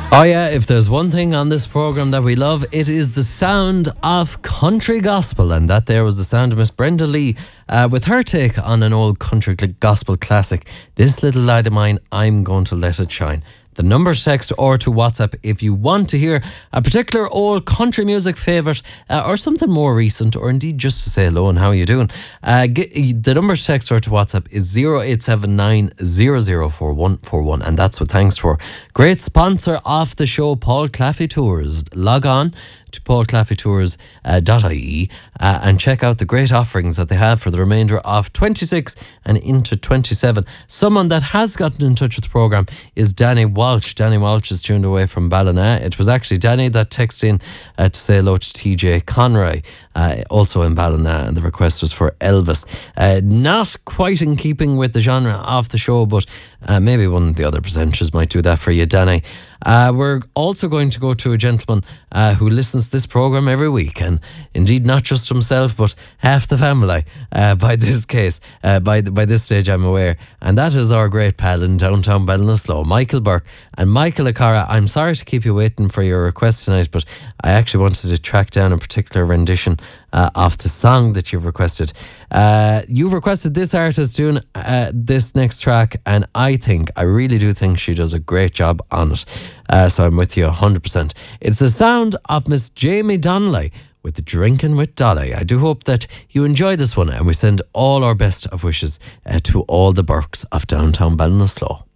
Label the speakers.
Speaker 1: Oh yeah, if there's one thing on this programme that we love, it is the sound of country gospel. And that there was the sound of Miss Brenda Lee with her take on an old country gospel classic, This Little Light of Mine, I'm Going to Let It Shine. The number's text or to WhatsApp if you want to hear a particular old country music favourite or something more recent, or indeed just to say hello and how are you doing. The number's text or to WhatsApp is 0879 004141, and that's with thanks for great sponsor of the show, Paul Claffey Tours. Log on to paulclaffeytours.ie and check out the great offerings that they have for the remainder of 26 and into 27. Someone that has gotten in touch with the programme is Danny Walsh. Danny Walsh is tuned away from Ballina. It was actually Danny that texted in to say hello to TJ Conroy, also in Ballina, and the request was for Elvis. Not quite in keeping with the genre of the show, but maybe one of the other presenters might do that for you, Danny. We're also going to go to a gentleman who listens to this programme every week, and indeed not just himself but half the family by this stage I'm aware, and that is our great pal in downtown Ballinasloe, Michael Burke. And Michael O'Cara, I'm sorry to keep you waiting for your request tonight, but I actually wanted to track down a particular rendition of the song that you've requested. You've requested this artist doing this next track, and I really do think she does a great job on it. So I'm with you 100%. It's the sound of Miss Jamie Donnelly with Drinking with Dolly. I do hope that you enjoy this one, and we send all our best of wishes to all the Burkes of downtown Ballinasloe.